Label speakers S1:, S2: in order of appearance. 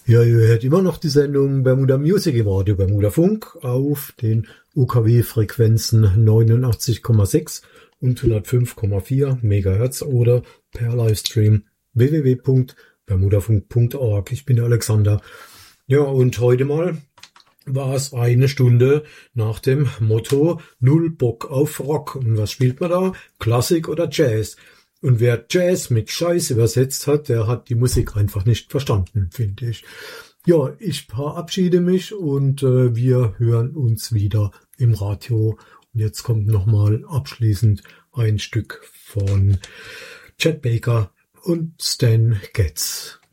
S1: Ja, ihr hört immer noch die Sendung Bermuda Music im Radio Bermuda Funk auf den UKW-Frequenzen 89,6 und 105,4 Megahertz oder per Livestream www.bermudafunk.org. Ich bin der Alexander. Ja, und heute mal war es eine Stunde nach dem Motto Null Bock auf Rock. Und was spielt man da? Klassik oder Jazz? Und wer Jazz mit Scheiß übersetzt hat, der hat die Musik einfach nicht verstanden, finde ich. Ja, ich verabschiede mich und wir hören uns wieder im Radio. Und jetzt kommt nochmal abschließend ein Stück von Chet Baker und Stan Getz.